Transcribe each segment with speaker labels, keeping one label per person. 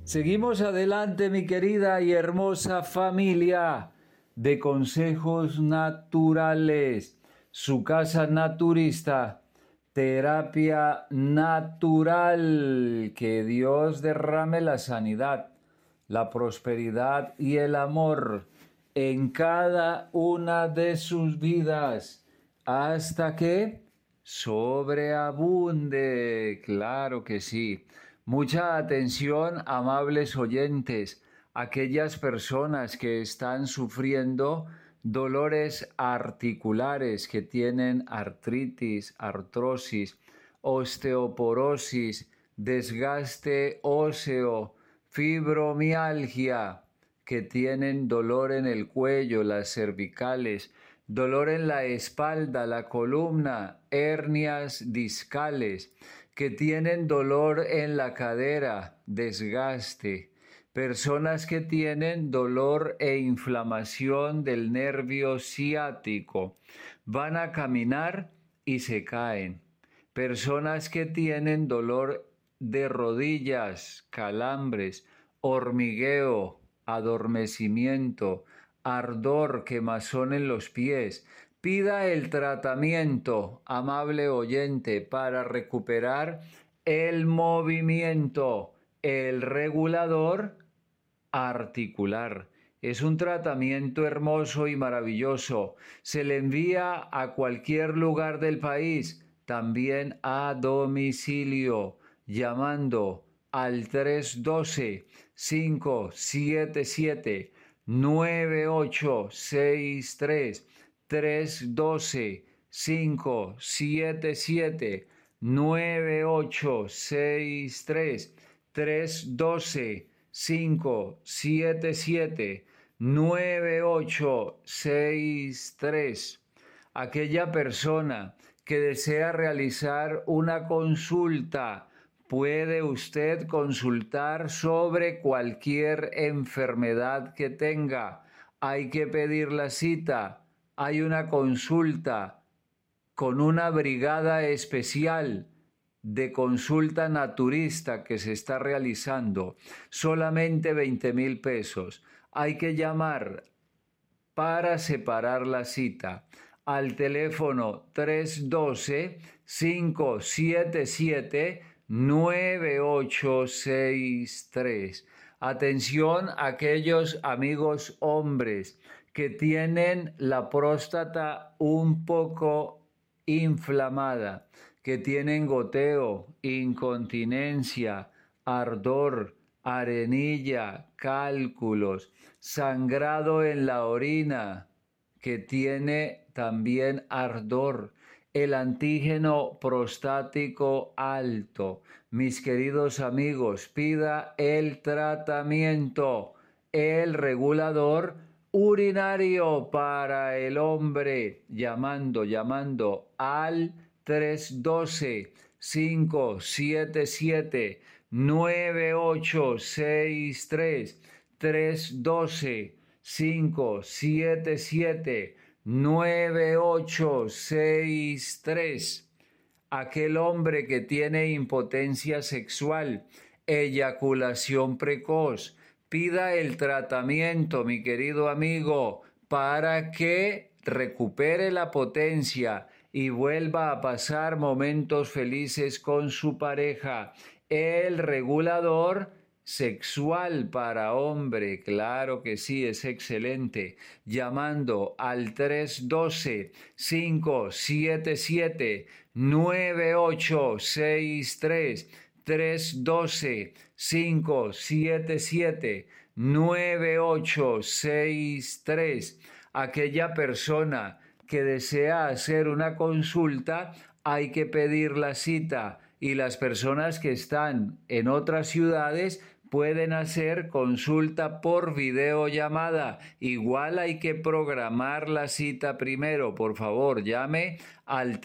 Speaker 1: Seguimos adelante, mi querida y hermosa familia de consejos naturales. Su casa naturista, terapia natural. Que Dios derrame la sanidad, la prosperidad y el amor en cada una de sus vidas hasta que sobreabunde. Claro que sí. Mucha atención, amables oyentes, aquellas personas que están sufriendo dolores articulares, que tienen artritis, artrosis, osteoporosis, desgaste óseo, fibromialgia, que tienen dolor en el cuello, las cervicales, dolor en la espalda, la columna, hernias discales, que tienen dolor en la cadera, desgaste, personas que tienen dolor e inflamación del nervio ciático, van a caminar y se caen. Personas que tienen dolor de rodillas, calambres, hormigueo, adormecimiento, ardor, quemazón en los pies. Pida el tratamiento, amable oyente, para recuperar el movimiento, el regulador articular. Es un tratamiento hermoso y maravilloso. Se le envía a cualquier lugar del país, también a domicilio, llamando al 312-577-9863. 312-577-9863. 312-577-9863. Aquella persona que desea realizar una consulta, puede usted consultar sobre cualquier enfermedad que tenga. Hay que pedir la cita. Hay una consulta con una brigada especial de consulta naturista que se está realizando. Solamente 20,000 pesos. Hay que llamar para separar la cita al teléfono 312-577-9863. Atención a aquellos amigos hombres que tienen la próstata un poco inflamada, que tienen goteo, incontinencia, ardor, arenilla, cálculos, sangrado en la orina, que tiene también ardor, el antígeno prostático alto. Mis queridos amigos, pida el tratamiento, el regulador urinario para el hombre, llamando al 312-577-9863. 312-577-9863. Aquel hombre que tiene impotencia sexual, eyaculación precoz, pida el tratamiento, mi querido amigo, para que recupere la potencia y vuelva a pasar momentos felices con su pareja. El regulador sexual para hombre, claro que sí, es excelente. Llamando al 312-577-9863. 312-577-9863. Aquella persona que desea hacer una consulta, hay que pedir la cita, y las personas que están en otras ciudades pueden hacer consulta por videollamada. Igual hay que programar la cita primero. Por favor, llame al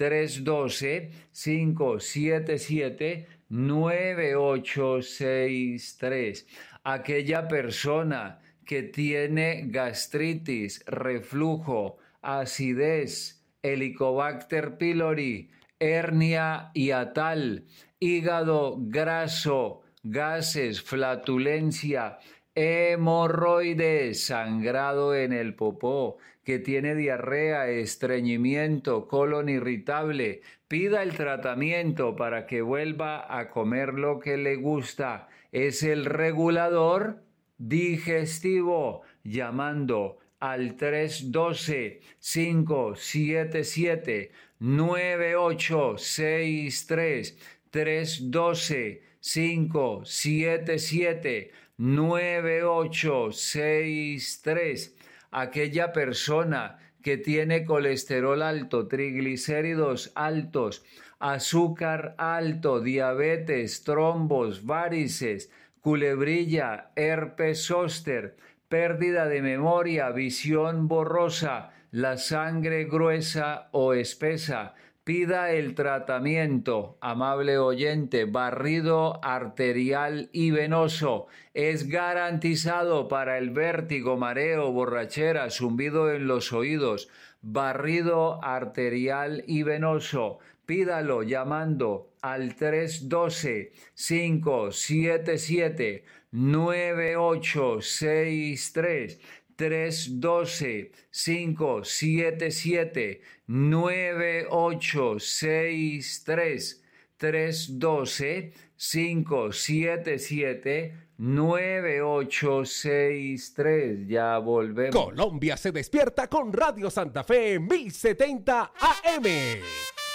Speaker 1: 312-577-9863. Aquella persona que tiene gastritis, reflujo, acidez, Helicobacter pylori, hernia hiatal, hígado graso, gases, flatulencia, hemorroides, sangrado en el popó, que tiene diarrea, estreñimiento, colon irritable, pida el tratamiento para que vuelva a comer lo que le gusta. Es el regulador digestivo, llamando al 312-577-9863, 312-577-9863. Aquella persona que tiene colesterol alto, triglicéridos altos, azúcar alto, diabetes, trombos, varices, culebrilla, herpes zóster, pérdida de memoria, visión borrosa, la sangre gruesa o espesa. Pida el tratamiento, amable oyente, barrido arterial y venoso. Es garantizado para el vértigo, mareo, borrachera, zumbido en los oídos. Barrido arterial y venoso. Pídalo llamando al 312-577-9863. 312-577-9863. 312-577-9863. Ya volvemos.
Speaker 2: Colombia se despierta con Radio Santa Fe 1070 AM.